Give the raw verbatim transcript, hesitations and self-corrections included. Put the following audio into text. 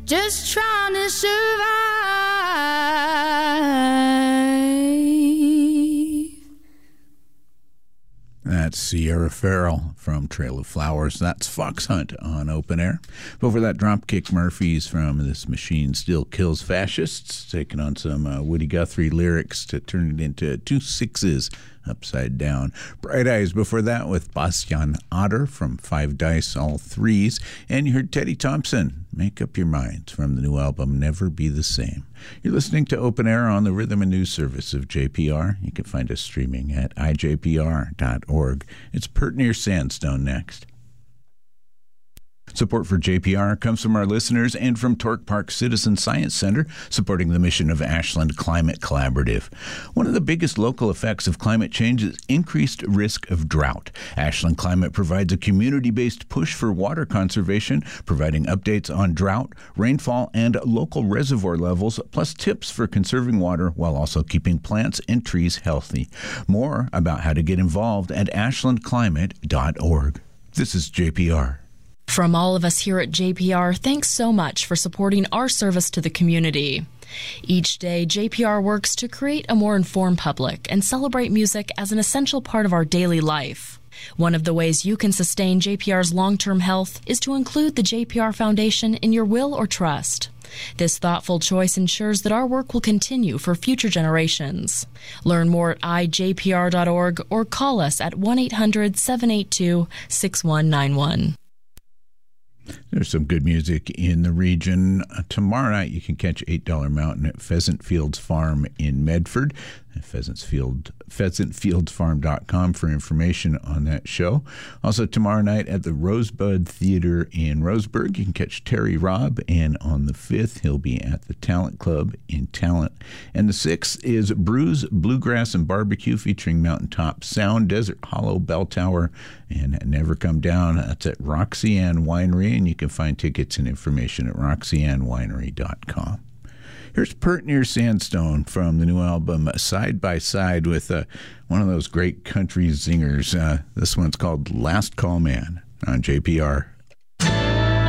just trying to survive. That's Sierra Farrell from Trail of Flowers. That's Fox Hunt on Open Air. Before that, Dropkick Murphys from This Machine Still Kills Fascists, taking on some uh, Woody Guthrie lyrics to turn it into two sixes upside down. Bright Eyes before that with Bastian Otter from Five Dice, All Threes. And you heard Teddy Thompson, Make Up Your Minds, from the new album Never Be the Same. You're listening to Open Air on the Rhythm and News Service of J P R. You can find us streaming at i j p r dot org. It's Pert Near Sandstone next. Support for J P R comes from our listeners and from Torque Park Citizen Science Center, supporting the mission of Ashland Climate Collaborative. One of the biggest local effects of climate change is increased risk of drought. Ashland Climate provides a community-based push for water conservation, providing updates on drought, rainfall, and local reservoir levels, plus tips for conserving water while also keeping plants and trees healthy. More about how to get involved at ashland climate dot org. This is J P R. From all of us here at J P R, thanks so much for supporting our service to the community. Each day, J P R works to create a more informed public and celebrate music as an essential part of our daily life. One of the ways you can sustain J P R's long-term health is to include the J P R Foundation in your will or trust. This thoughtful choice ensures that our work will continue for future generations. Learn more at i j p r dot org or call us at one eight hundred seven eight two six one nine one. There's some good music in the region. Uh, tomorrow night, you can catch eight dollar Mountain at Pheasant Fields Farm in Medford. Pheasant Field, pheasant fields farm dot com for information on that show. Also, tomorrow night at the Rosebud Theater in Roseburg, you can catch Terry Robb. And on the fifth, he'll be at the Talent Club in Talent. And the sixth is Brews, Bluegrass, and Barbecue featuring Mountaintop Sound, Desert Hollow, Bell Tower, and Never Come Down. That's at Roxanne Winery, and you can find tickets and information at roxanne winery dot com. Here's Pert Near Sandstone from the new album Side by Side with uh, one of those great country singers. Uh, this one's called Last Call Man on J P R.